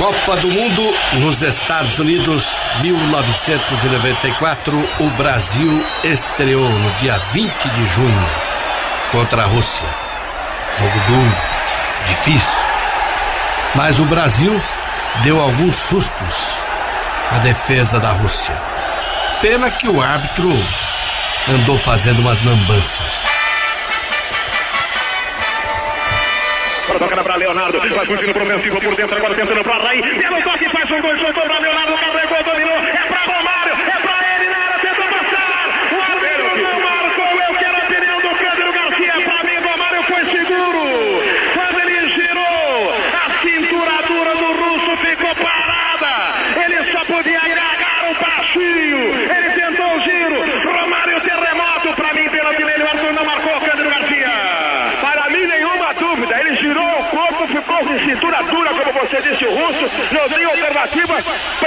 Copa do Mundo nos Estados Unidos, 1994, o Brasil estreou no dia 20 de junho contra a Rússia. Jogo duro, difícil, mas o Brasil deu alguns sustos à defesa da Rússia. Pena que o árbitro andou fazendo umas lambanças. Toca pra Leonardo, vai fugindo pro ofensivo por dentro, agora tentando pra Raí, pelo toque faz um gol, chutou pra Leonardo, carregou, dominou, é pra Romário, é pra ele, na área, tenta passar, o árbitro não marcou, eu quero a opinião do Pedro Garcia, pra mim Romário foi seguro, quando ele girou, a cintura dura do russo ficou parada, ele só podia agarrar o baixinho, ele tentou o giro, Romário terremoto, pra mim pelo vermelho, o Arthur não marcou, Pedro Garcia. Para mim nenhuma dúvida, ele girou o corpo, ficou de cintura dura, como você disse, o russo, não tem alternativa.